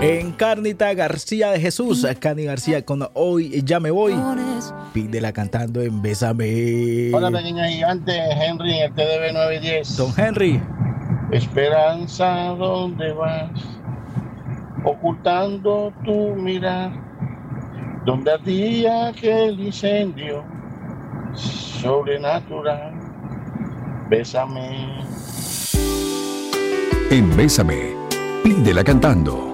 Encarnita García de Jesús, Cani García con Hoy Ya Me Voy. Pídela cantando en Bésame. Hola, pequeña gigante, Henry en el TDB 910. Don Henry. Esperanza, ¿dónde vas? Ocultando tu mirar, donde ardía aquel incendio sobrenatural. Bésame. En Bésame, pídela cantando.